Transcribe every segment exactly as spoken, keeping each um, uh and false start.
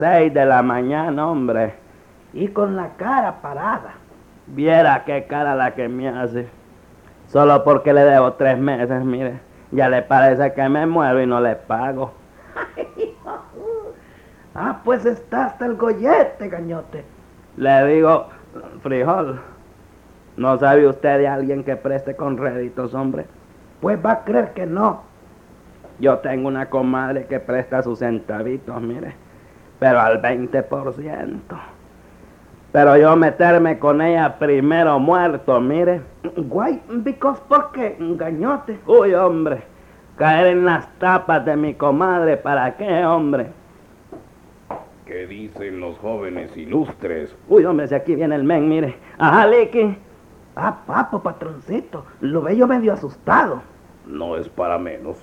Seis de la mañana, hombre. Y con la cara parada. Viera qué cara la que me hace. Solo porque le debo tres meses, mire. Ya le parece que me muero y no le pago. Ah, pues está hasta el gollete, gañote. Le digo, frijol, ¿no sabe usted de alguien que preste con réditos, hombre? Pues va a creer que no. Yo tengo una comadre que presta sus centavitos, mire, pero al veinte por ciento. Pero yo meterme con ella primero muerto, mire. Guay, because ¿por qué, gañote? Uy, hombre, caer en las tapas de mi comadre, ¿para qué, hombre? ¿Qué dicen los jóvenes ilustres? Uy, hombre, si aquí viene el men, mire. Ajá, Licky. Ah, papo, patroncito, lo veo medio asustado. No es para menos.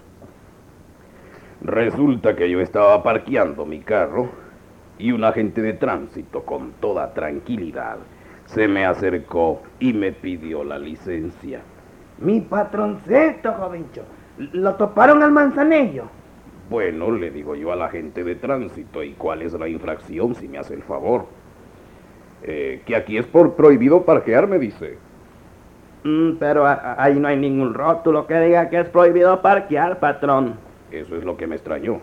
Resulta que yo estaba parqueando mi carro y un agente de tránsito con toda tranquilidad se me acercó y me pidió la licencia. Mi patroncito, jovencho, ¿lo toparon al manzanillo? Bueno, le digo yo al agente de tránsito, ¿y cuál es la infracción, si me hace el favor? Eh, que aquí es por prohibido parquear, me dice. Mm, pero a, a, ahí no hay ningún rótulo que diga que es prohibido parquear, patrón. Eso es lo que me extrañó.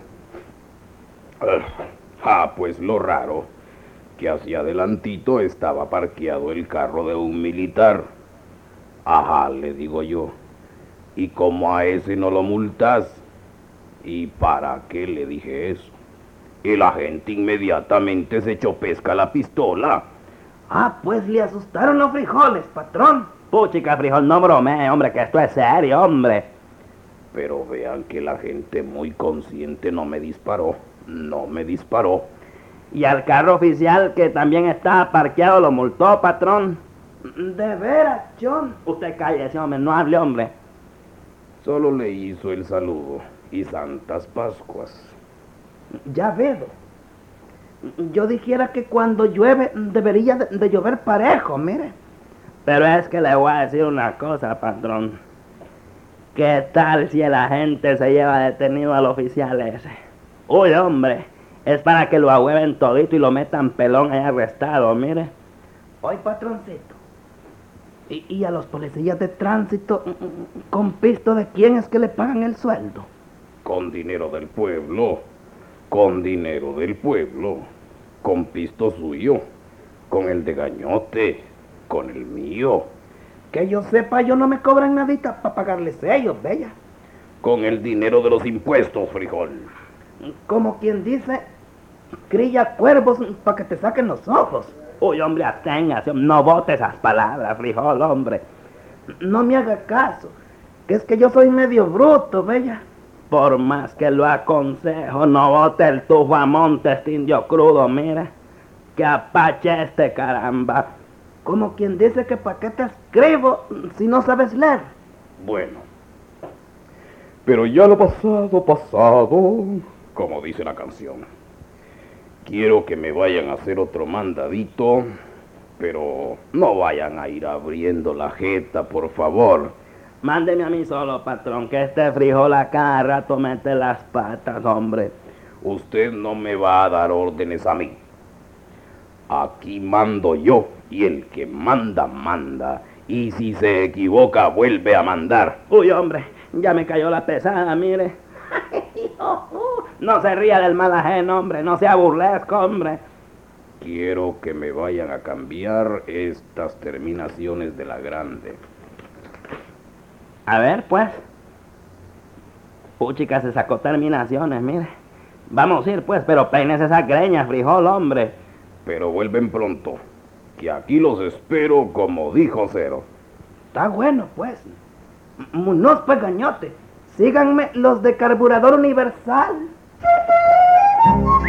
Ah, pues lo raro, que hacia adelantito estaba parqueado el carro de un militar. Ajá, le digo yo, ¿y cómo a ese no lo multas? ¿Y para qué le dije eso? El agente inmediatamente se echó pesca a la pistola. Ah, pues le asustaron los frijoles, patrón. Puchica, frijol, no bromee, hombre, que esto es serio, hombre. Pero vean que la gente muy consciente no me disparó, no me disparó. Y al carro oficial que también estaba parqueado lo multó, patrón. De veras, John. Usted cállese, hombre, no hable, hombre. Solo le hizo el saludo y Santas Pascuas. Ya veo. Yo dijera que cuando llueve debería de, de llover parejo, mire. Pero es que le voy a decir una cosa, patrón. ¿Qué tal si el agente se lleva detenido al oficial ese? Uy, hombre, es para que lo ahueven todito y lo metan pelón ahí arrestado, mire. Oye, patroncito. ¿Y, y a los policías de tránsito, con pisto de quién es que le pagan el sueldo? Con dinero del pueblo, con dinero del pueblo, con pisto suyo, con el de Gañote, con el mío. Que yo sepa, yo no me cobran nadita para pagarles ellos, bella. Con el dinero de los impuestos, frijol. Como quien dice, cría cuervos para que te saquen los ojos. Uy, hombre, aténgase, no bote esas palabras, frijol, hombre. No me haga caso, que es que yo soy medio bruto, bella. Por más que lo aconsejo, no bote el tufo a monte, este indio crudo, mira. Que apache este caramba. Como quien dice que para qué te escribo si no sabes leer. Bueno, pero ya lo pasado, pasado, como dice la canción. Quiero que me vayan a hacer otro mandadito, pero no vayan a ir abriendo la jeta, por favor. Mándeme a mí solo, patrón, que este frijol a cada rato mete las patas, hombre. Usted no me va a dar órdenes a mí. Aquí mando yo, y el que manda, manda. Y si se equivoca, vuelve a mandar. Uy, hombre, ya me cayó la pesada, mire. No se ría del mal ajeno, hombre, no sea burlesco, hombre. Quiero que me vayan a cambiar estas terminaciones de la grande. A ver, pues. Puchica se sacó terminaciones, mire. Vamos a ir, pues, pero peines esas greñas, frijol, hombre. Pero vuelven pronto, que aquí los espero como dijo Cero. Está bueno, pues. Munoz Pegañote, síganme los de Carburador Universal.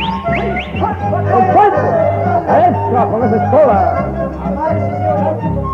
¡Con fuego! ¡A esa con esa escoba!